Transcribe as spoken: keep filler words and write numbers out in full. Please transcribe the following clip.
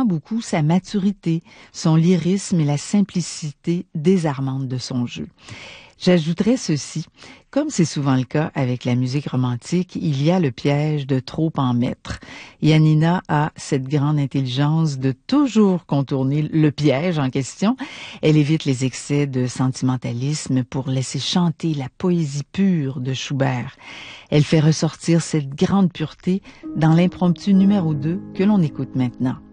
également beaucoup sa maturité, son lyrisme et la simplicité désarmante de son jeu. J'ajouterais ceci, comme c'est souvent le cas avec la musique romantique, il y a le piège de trop en mettre. Janina a cette grande intelligence de toujours contourner le piège en question. Elle évite les excès de sentimentalisme pour laisser chanter la poésie pure de Schubert. Elle fait ressortir cette grande pureté dans l'impromptu numéro deux que l'on écoute maintenant.